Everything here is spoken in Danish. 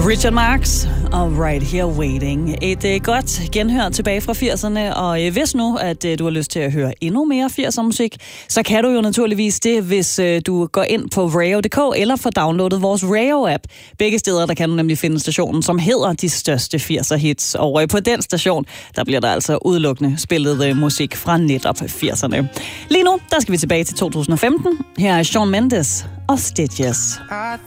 Richard Marx og Right Here Waiting. Et godt genhør tilbage fra 80'erne, og hvis nu, at du har lyst til at høre endnu mere 80'er musik, så kan du jo naturligvis det, hvis du går ind på radio.dk eller får downloadet vores Radio-app. Begge steder, der kan du nemlig finde stationen, som hedder De Største 80'er Hits. Og på den station, der bliver der altså udelukkende spillet musik fra netop 80'erne. Lige nu, der skal vi tilbage til 2015. Her er Shawn Mendes og Stitches.